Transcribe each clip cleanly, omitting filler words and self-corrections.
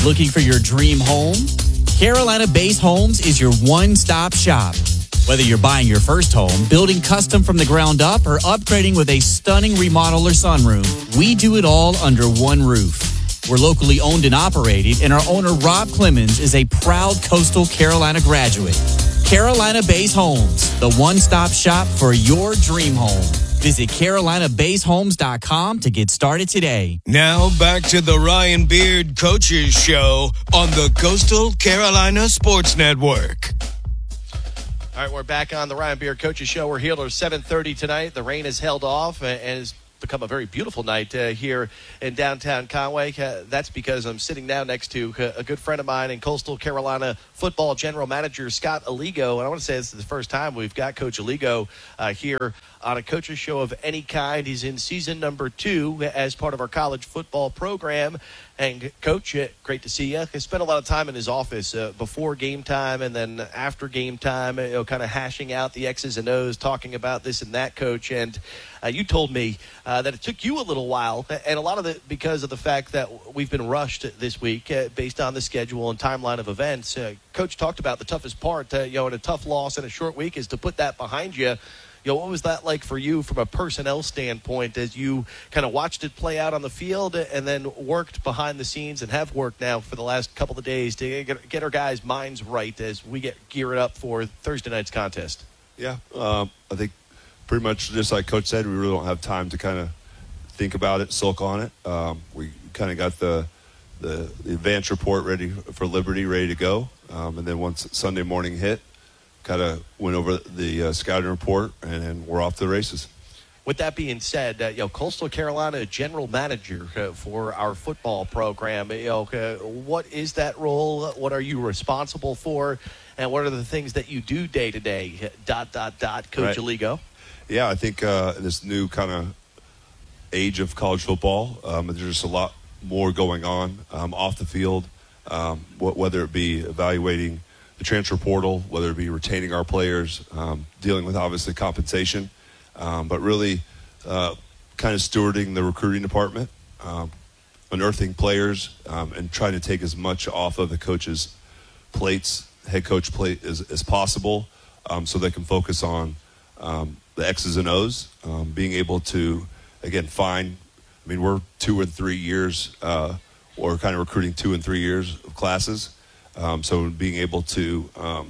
Looking for your dream home? Carolina Base Homes is your one-stop shop. Whether you're buying your first home, building custom from the ground up, or upgrading with a stunning remodel or sunroom, we do it all under one roof. We're locally owned and operated, and our owner, Rob Clemens, is a proud Coastal Carolina graduate. Carolina Base Homes, the one-stop shop for your dream home. Visit CarolinaBaseHomes.com to get started today. Now back to the Ryan Beard Coaches Show on the Coastal Carolina Sports Network. All right, we're back on the Ryan Beard Coaches Show. We're here till 7:30 tonight. The rain has held off and has become a very beautiful night here in downtown Conway. That's because I'm sitting down next to a good friend of mine and Coastal Carolina football general manager Scott Aligo. And I want to say this is the first time we've got Coach Aligo here on a coaches show of any kind. He's in season number 2 as part of our college football program. And Coach, great to see you. I spent a lot of time in his office before game time and then after game time, kind of hashing out the X's and O's, talking about this and that, Coach. And you told me that it took you a little while, and a lot of it because of the fact that we've been rushed this week based on the schedule and timeline of events. Coach talked about the toughest part, in a tough loss in a short week, is to put that behind you. What was that like for you from a personnel standpoint as you kind of watched it play out on the field and then worked behind the scenes and have worked now for the last couple of days to get our guys' minds right as we get geared up for Thursday night's contest? Yeah, I think pretty much just like Coach said, we really don't have time to kind of think about it, sulk on it. We kind of got the advance report ready for Liberty, ready to go. And then once Sunday morning hit, kind of went over the scouting report, and then we're off to the races. With that being said, Coastal Carolina general manager for our football program, what is that role? What are you responsible for? And what are the things that you do day to day? Coach Aligo. Yeah, I think this new kind of age of college football, there's just a lot more going on off the field, whether it be evaluating the transfer portal, whether it be retaining our players, dealing with obviously compensation, but really kind of stewarding the recruiting department, unearthing players, and trying to take as much off of the coach's plates, head coach plate as possible, so they can focus on the X's and O's, being able to, again, we're 2 and 3 years, or kind of recruiting 2 and 3 years of classes. So being able to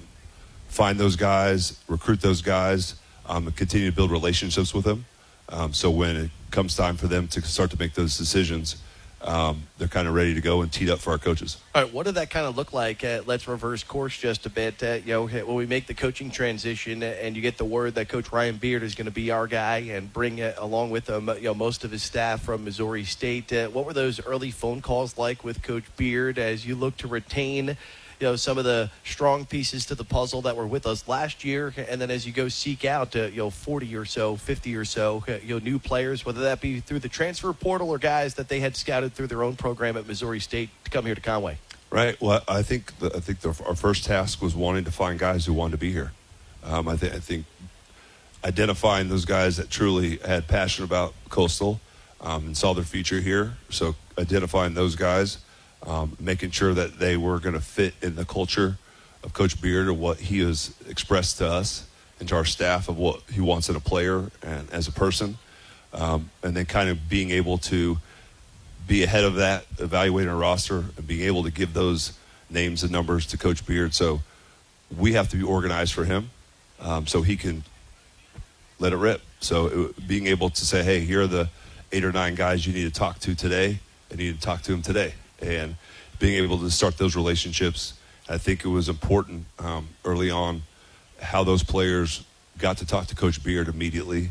find those guys, recruit those guys, and continue to build relationships with them. So when it comes time for them to start to make those decisions, they're kind of ready to go and teed up for our coaches. All right, what did that kind of look like? Let's reverse course just a bit. When we make the coaching transition and you get the word that Coach Ryan Beard is going to be our guy and bring along with him, most of his staff from Missouri State. What were those early phone calls like with Coach Beard as you look to retain some of the strong pieces to the puzzle that were with us last year, and then as you go seek out 40 or so, 50 or so new players, whether that be through the transfer portal or guys that they had scouted through their own program at Missouri State to come here to Conway? Right. Well, I think our first task was wanting to find guys who wanted to be here. I think identifying those guys that truly had passion about Coastal and saw their future here. So identifying those guys. Making sure that they were going to fit in the culture of Coach Beard or what he has expressed to us and to our staff of what he wants in a player and as a person. And then kind of being able to be ahead of that, evaluating a roster and being able to give those names and numbers to Coach Beard. So we have to be organized for him so he can let it rip. So being able to say, hey, here are the 8 or 9 guys you need to talk to today, and you need to talk to them today. And being able to start those relationships, I think it was important early on how those players got to talk to Coach Beard immediately.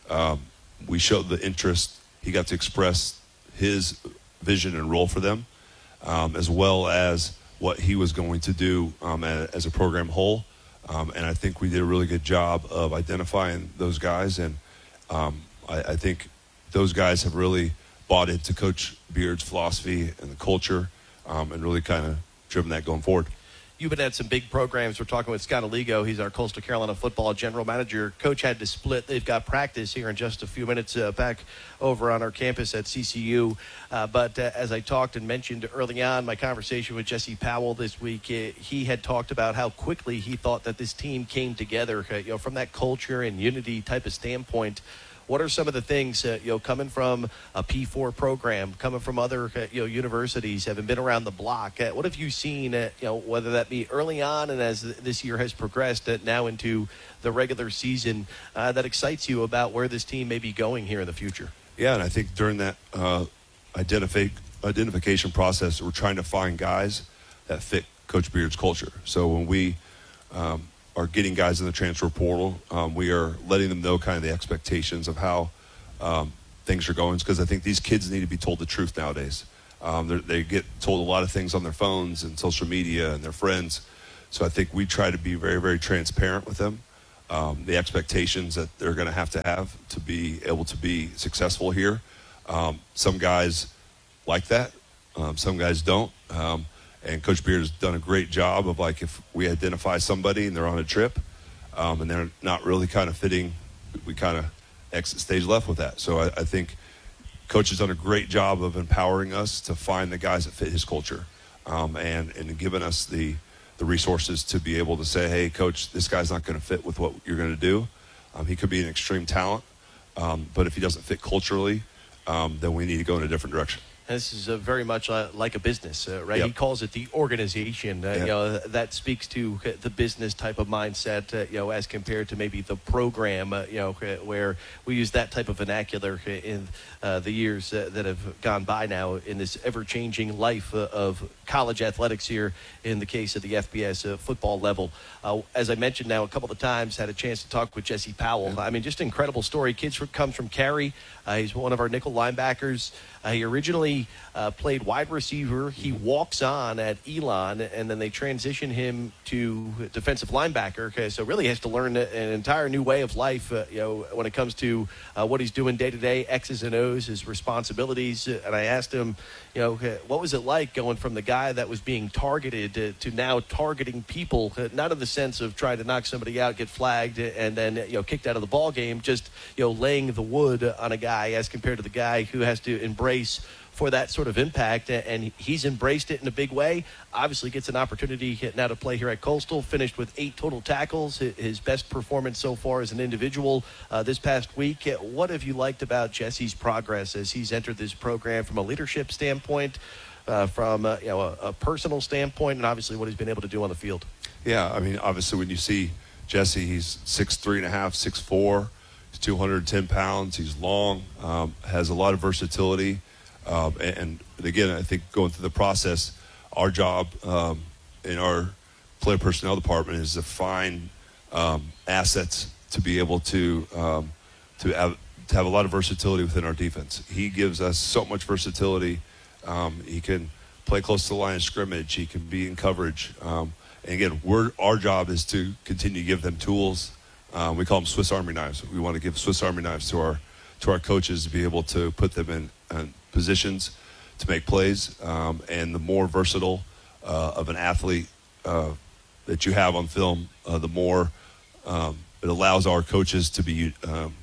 We showed the interest. He got to express his vision and role for them, as well as what he was going to do as a program whole. And I think we did a really good job of identifying those guys. And I think those guys have really bought into Coach Beard's philosophy and the culture, and really kind of driven that going forward. you've been at some big programs. We're talking with Scott Aligo. He's our Coastal Carolina football general manager. Coach had to split. They've got practice here in just a few minutes back over on our campus at CCU. But as I talked and mentioned early on, my conversation with Jesse Powell this week, he had talked about how quickly he thought that this team came together, from that culture and unity type of standpoint. What are some of the things, coming from a P4 program, coming from other, universities, having been around the block? What have you seen, whether that be early on and as this year has progressed now into the regular season, that excites you about where this team may be going here in the future? Yeah, and I think during that identification process, we're trying to find guys that fit Coach Beard's culture. So when we are getting guys in the transfer portal, we are letting them know kind of the expectations of how things are going, because I think these kids need to be told the truth nowadays. They get told a lot of things on their phones and social media and their friends. So I think we try to be very, very transparent with them. The expectations that they're going to have to be able to be successful here. Some guys like that. Some guys don't. And Coach Beard has done a great job of, like, if we identify somebody and they're on a trip and they're not really kind of fitting, we kind of exit stage left with that. So I think Coach has done a great job of empowering us to find the guys that fit his culture, and giving us the resources to be able to say, hey, Coach, this guy's not going to fit with what you're going to do. He could be an extreme talent, but if he doesn't fit culturally, then we need to go in a different direction. And this is very much like a business, right? Yep. He calls it the organization. That speaks to the business type of mindset, as compared to maybe the program, where we use that type of vernacular in the years that have gone by now in this ever-changing life of college athletics here in the case of the FBS football level. As I mentioned now a couple of times, had a chance to talk with Jesse Powell. Yeah. I mean, just an incredible story. Comes from Cary. He's one of our nickel linebackers. He originally played wide receiver. He walks on at Elon, and then they transition him to defensive linebacker. Okay, so really has to learn an entire new way of life, when it comes to what he's doing day to day, X's and O's, his responsibilities. And I asked him, what was it like going from the guy that was being targeted to now targeting people, not in the sense of trying to knock somebody out, get flagged, and then kicked out of the ball game, just laying the wood on a guy as compared to the guy who has to embrace for that sort of impact, and he's embraced it in a big way. Obviously gets an opportunity now to play here at Coastal, finished with 8 total tackles, his best performance so far as an individual this past week. What have you liked about Jesse's progress as he's entered this program from a leadership standpoint, from a personal standpoint, and obviously what he's been able to do on the field? Yeah, I mean, obviously when you see Jesse, he's 6'3.5", 6'4", he's 210 pounds, he's long, has a lot of versatility. And again, I think going through the process, our job in our player personnel department is to find assets to be able to have a lot of versatility within our defense. He gives us so much versatility. He can play close to the line of scrimmage. He can be in coverage. And again, our job is to continue to give them tools. We call them Swiss Army knives. We want to give Swiss Army knives to our coaches to be able to put them in positions to make plays, and the more versatile of an athlete that you have on film, the more it allows our coaches to be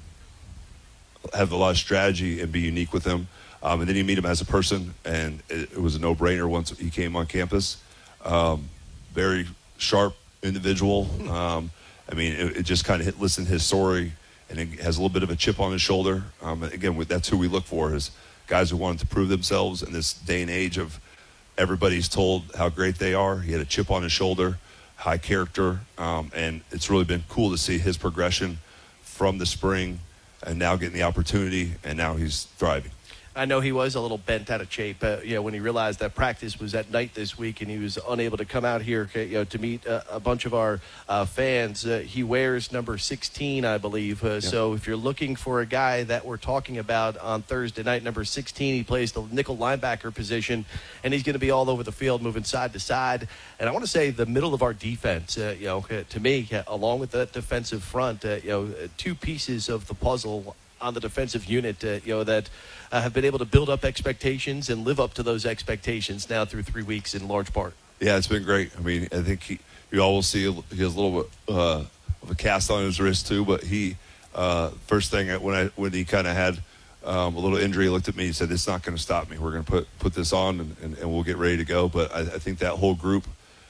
have a lot of strategy and be unique with them. And then you meet him as a person, and it was a no-brainer once he came on campus. Very sharp individual. I mean, it just kind of listened to his story, and it has a little bit of a chip on his shoulder. Again, that's who we look for, is guys who wanted to prove themselves in this day and age of everybody's told how great they are. He had a chip on his shoulder, high character, and it's really been cool to see his progression from the spring and now getting the opportunity, and now he's thriving. I know he was a little bent out of shape, when he realized that practice was at night this week and he was unable to come out here, to meet a bunch of our fans. He wears number 16, I believe. So if you're looking for a guy that we're talking about on Thursday night, number 16, he plays the nickel linebacker position, and he's going to be all over the field, moving side to side. And I want to say the middle of our defense, to me, along with that defensive front, two pieces of the puzzle on the defensive unit, that have been able to build up expectations and live up to those expectations now through 3 weeks in large part. Yeah, it's been great. I mean, I think you always see he has a little bit of a cast on his wrist too. But he first thing when he kind of had a little injury, he looked at me and said, "It's not going to stop me. We're going to put this on and we'll get ready to go." But I think that whole group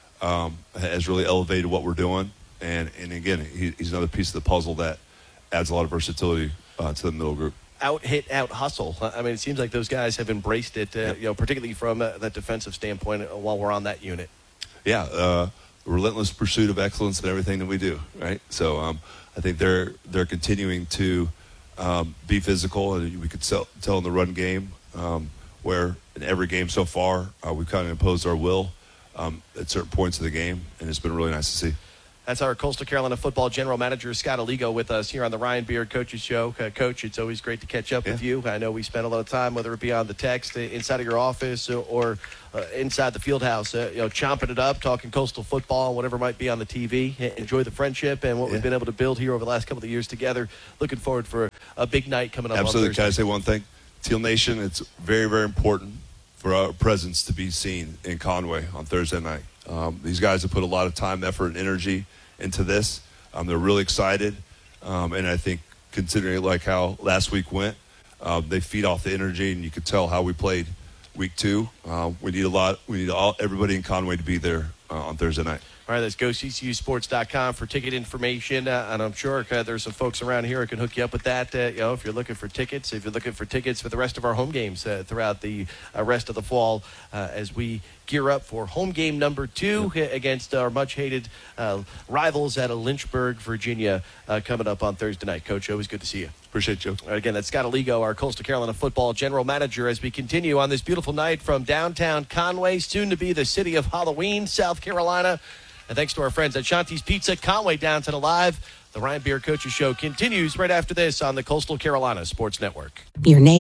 has really elevated what we're doing. And again, he's another piece of the puzzle that adds a lot of versatility to the middle group. Out hit, out hustle. I mean, it seems like those guys have embraced it, particularly from that defensive standpoint while we're on that unit. Yeah, relentless pursuit of excellence in everything that we do, right? So I think they're continuing to be physical, and we could tell in the run game where in every game so far we've kind of imposed our will at certain points of the game, and it's been really nice to see. That's our Coastal Carolina football general manager, Scott Aligo, with us here on the Ryan Beard Coaches Show. Coach, it's always great to catch up with you. I know we spent a lot of time, whether it be on the text, inside of your office, or inside the field house, chomping it up, talking Coastal football, whatever might be on the TV. Enjoy the friendship and what we've been able to build here over the last couple of years together. Looking forward for a big night coming up. Absolutely. On Thursday. Can I say one thing? Teal Nation, it's very, very important for our presence to be seen in Conway on Thursday night. These guys have put a lot of time, effort, and energy into this. They're really excited, and I think considering like how last week went, they feed off the energy, and you could tell how we played week 2. We need everybody in Conway to be there on Thursday night. All right, that's GoCCUSports.com for ticket information, and I'm sure there's some folks around here who can hook you up with that. If you're looking for tickets, for the rest of our home games throughout the rest of the fall, as we gear up for home game number 2 against our much-hated rivals out of Lynchburg, Virginia, coming up on Thursday night. Coach, always good to see you. Appreciate you. All right, again, that's Scott Aligo, our Coastal Carolina football general manager, as we continue on this beautiful night from downtown Conway, soon to be the city of Halloween, South Carolina. And thanks to our friends at Shanti's Pizza, Conway Downtown Alive. The Ryan Beard Coaches Show continues right after this on the Coastal Carolina Sports Network. Your name.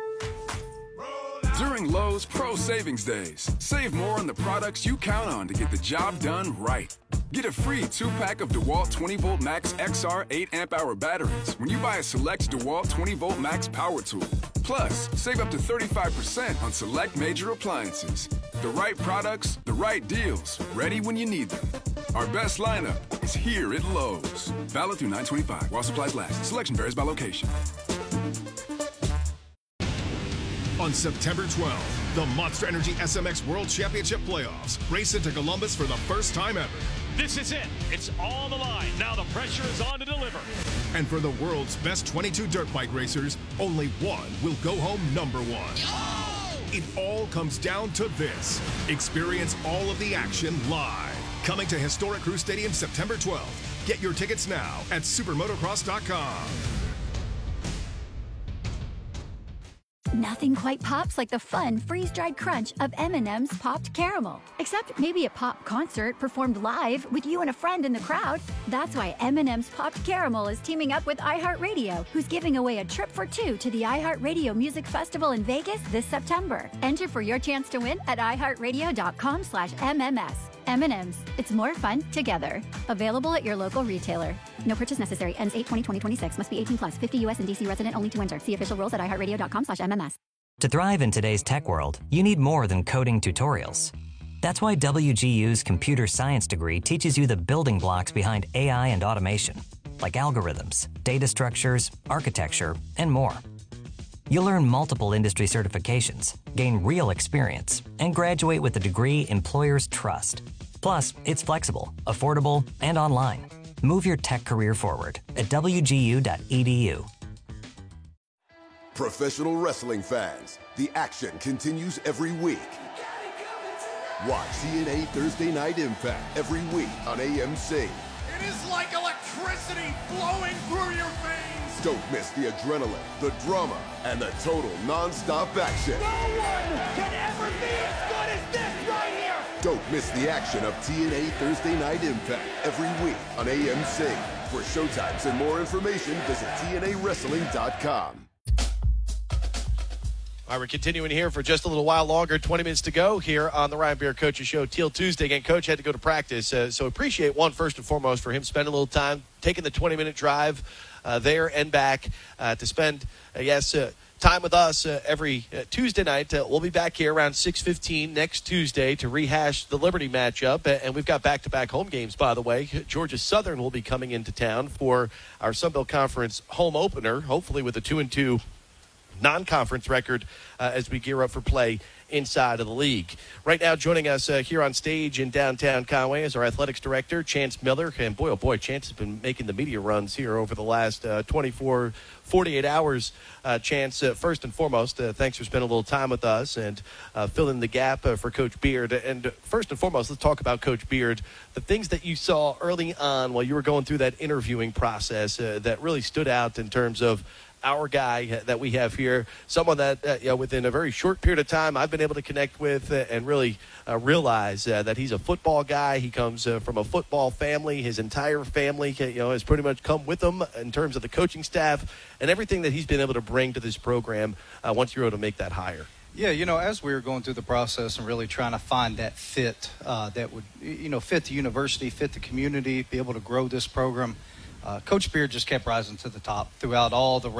During Lowe's Pro Savings Days, save more on the products you count on to get the job done right. Get a free 2-pack of DeWalt 20-volt Max XR 8-amp-hour batteries when you buy a select DeWalt 20-volt Max power tool. Plus, save up to 35% on select major appliances. The right products, the right deals, ready when you need them. Our best lineup is here at Lowe's. Valid through 9/25 while supplies last. Selection varies by location. On September 12th, the Monster Energy SMX World Championship Playoffs race into Columbus for the first time ever. This is it. It's all the line. Now the pressure is on to deliver. And for the world's best 22 dirt bike racers, only one will go home number 1. Oh! It all comes down to this. Experience all of the action live. Coming to Historic Crew Stadium September 12th. Get your tickets now at supermotocross.com. Nothing quite pops like the fun freeze-dried crunch of M&M's Popped Caramel. Except maybe a pop concert performed live with you and a friend in the crowd. That's why M&M's Popped Caramel is teaming up with iHeartRadio, who's giving away a trip for 2 to the iHeartRadio Music Festival in Vegas this September. Enter for your chance to win at iHeartRadio.com/MMS. M&M's. It's more fun together. Available at your local retailer. No purchase necessary. Ends 8/20/2026. Must be 18 plus. 50 U.S. and D.C. resident only to enter. See official rules at iHeartRadio.com/MMS. To thrive in today's tech world, you need more than coding tutorials. That's why WGU's computer science degree teaches you the building blocks behind AI and automation, like algorithms, data structures, architecture, and more. You'll earn multiple industry certifications, gain real experience, and graduate with a degree employers trust. Plus, it's flexible, affordable, and online. Move your tech career forward at wgu.edu. Professional wrestling fans, the action continues every week. Watch TNA Thursday Night Impact every week on AMC. It is like electricity flowing through your veins. Don't miss the adrenaline, the drama, and the total non-stop action. No one can ever be as good as this right here. Don't miss the action of TNA Thursday Night Impact every week on AMC. For showtimes and more information, visit TNAWrestling.com. All right, we're continuing here for just a little while longer. 20 minutes to go here on the Ryan Beard Coaches Show. Teal Tuesday. Again, Coach had to go to practice. So appreciate first and foremost, for him spending a little time taking the 20-minute drive there and back to spend, time with us every Tuesday night. We'll be back here around 6:15 next Tuesday to rehash the Liberty matchup. And we've got back-to-back home games, by the way. Georgia Southern will be coming into town for our Sunbelt Conference home opener, hopefully with a 2-2 non-conference record as we gear up for play inside of the league. Right now, joining us here on stage in downtown Conway is our athletics director, Chance Miller. And boy, oh boy, Chance has been making the media runs here over the last 48 hours. Chance, first and foremost, thanks for spending a little time with us and filling the gap for Coach Beard. And first and foremost, let's talk about Coach Beard. The things that you saw early on while you were going through that interviewing process that really stood out in terms of our guy that we have here, someone that within a very short period of time I've been able to connect with and really realize that he's a football guy. He comes from a football family. His entire family has pretty much come with him in terms of the coaching staff and everything that he's been able to bring to this program once you're able to make that hire. Yeah, as we were going through the process and really trying to find that fit that would, fit the university, fit the community, be able to grow this program, Coach Beard just kept rising to the top throughout all the